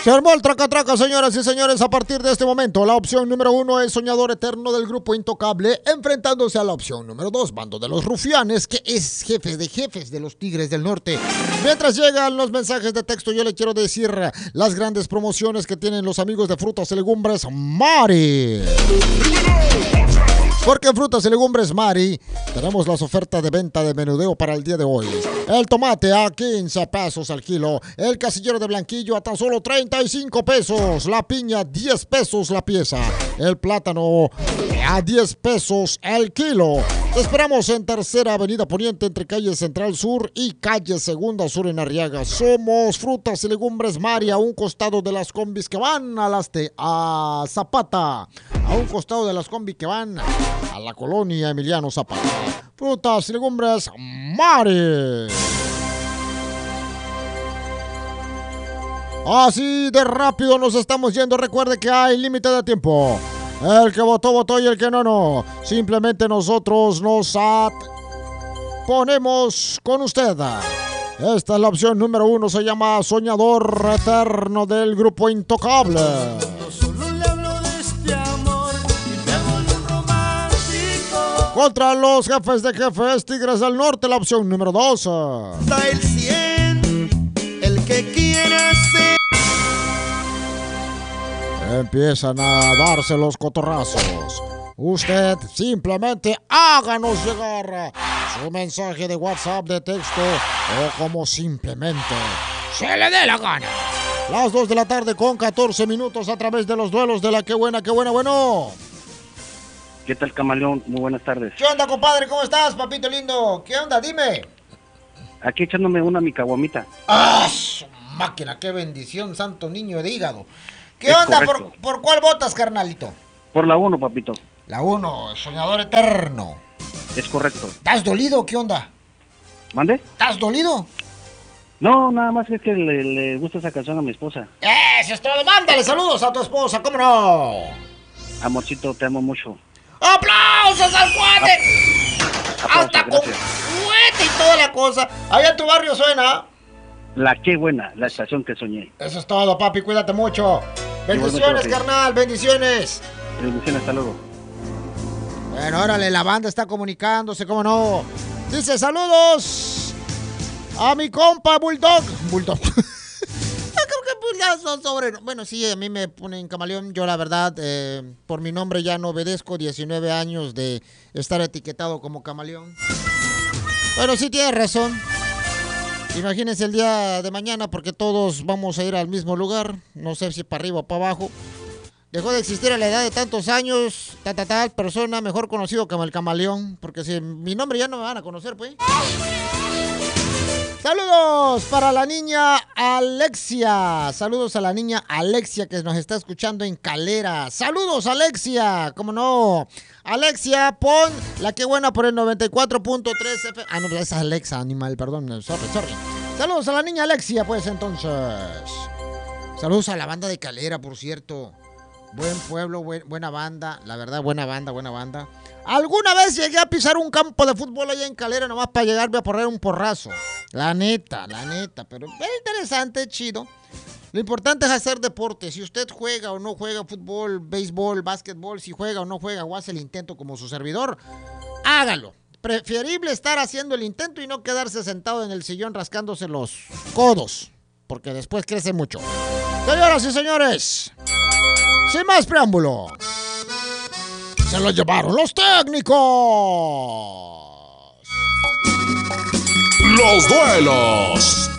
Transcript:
Se armó el traca-traca, señoras y señores. A partir de este momento, la opción número 1 es Soñador Eterno del grupo Intocable, enfrentándose a la opción número 2, Bando de los Rufianes, que es jefe de jefes de los Tigres del Norte. Mientras llegan los mensajes de texto, yo le quiero decir las grandes promociones que tienen los amigos de Frutas y Legumbres Mari. Porque en Frutas y Legumbres Mari tenemos las ofertas de venta de menudeo para el día de hoy. El tomate a 15 pesos al kilo. El casillero de blanquillo a tan solo 35 pesos. La piña 10 pesos la pieza. El plátano a 10 pesos el kilo. Te esperamos en Tercera Avenida Poniente entre calle Central Sur y calle Segunda Sur en Arriaga. Somos Frutas y Legumbres Mari, a un costado de las combis que van a Zapata. A un costado de las combis que van a la colonia Emiliano Zapata. Frutas y Legumbres Mari. Así de rápido nos estamos yendo. Recuerde que hay límite de tiempo. El que votó, votó, y el que no, no. Simplemente nosotros nos ponemos con usted. Esta es la opción número 1. Se llama Soñador Eterno del grupo Intocable. Contra los jefes de jefes, Tigres del Norte, la opción número 2. Hasta el 100, el que quiera ser. Empiezan a darse los cotorrazos. Usted simplemente háganos llegar su mensaje de WhatsApp, de texto o como simplemente se le dé la gana. Las 2 de la tarde con 14 minutos a través de los duelos de la Qué Buena, bueno. ¿Qué tal, Camaleón? Muy buenas tardes. ¿Qué onda, compadre? ¿Cómo estás, papito lindo? ¿Qué onda? Dime. Aquí echándome una mi caguamita. ¡Ah, su máquina! ¡Qué bendición, santo niño de hígado! ¿Qué Es onda? correcto. ¿Por cuál votas, carnalito? Por la 1, papito. La 1, Soñador Eterno. Es correcto. ¿Estás dolido? ¿Qué onda? ¿Mande? ¿Estás dolido? No, nada más es que le gusta esa canción a mi esposa. ¡Eso es todo! ¡Mándale saludos a tu esposa! ¿Cómo no? Amorcito, te amo mucho. ¡Aplausos al cuate! Aplausos, Hasta con gracias. cuete y toda la cosa. Allá en tu barrio suena. La Qué Buena, la estación que soñé. Eso es todo, papi. Cuídate mucho. Bendiciones, Igualmente, carnal. Bendiciones. Bendiciones, hasta luego. Bueno, órale, la banda está comunicándose, ¿cómo no? Dice, saludos a mi compa Bulldog. Bulldog. Creo que pues ya son sobre... Bueno, sí, a mí me ponen Camaleón. Yo, la verdad, por mi nombre ya no obedezco. 19 años de estar etiquetado como Camaleón. Bueno, sí tienes razón. Imagínense el día de mañana, porque todos vamos a ir al mismo lugar. No sé si para arriba o para abajo. Dejó de existir a la edad de tantos años, tal persona, mejor conocido como el Camaleón, porque si mi nombre ya no me van a conocer, pues. Saludos para la niña Alexia. Saludos a la niña Alexia que nos está escuchando en Calera. Saludos, Alexia. ¿Cómo no? Alexia, pon la Qué Buena por el 94.3 FM. Ah, no, esa es Alexa, animal, perdón. Sorry. Saludos a la niña Alexia, pues, entonces. Saludos a la banda de Calera, por cierto. Buen pueblo, buena banda. La verdad, buena banda. Alguna vez llegué a pisar un campo de fútbol allá en Calera nomás para llegarme a poner un porrazo. La neta. Pero es interesante, chido. Lo importante es hacer deporte. Si usted juega o no juega fútbol, béisbol, básquetbol, si juega o no juega o hace el intento como su servidor, hágalo. Preferible estar haciendo el intento y no quedarse sentado en el sillón rascándose los codos, porque después crece mucho. Señoras y señores, sin más preámbulo, se lo llevaron los técnicos. Los duelos